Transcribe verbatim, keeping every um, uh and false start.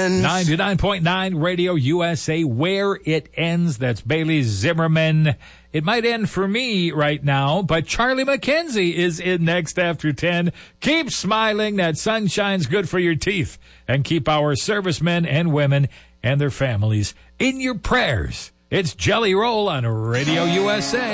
ends. ninety-nine point nine Radio U S A, where it ends. That's Bailey Zimmerman. It might end for me right now, but Charlie McKenzie is in next after ten. Keep smiling. That sunshine's good for your teeth. And keep our servicemen and women and their families in your prayers. It's Jelly Roll on Radio U S A.